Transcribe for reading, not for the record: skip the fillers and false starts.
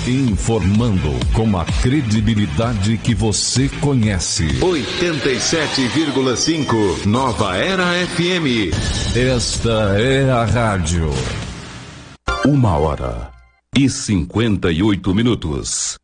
Informando com a credibilidade que você conhece. 87,5 Nova Era FM. Esta é a rádio. 1h58.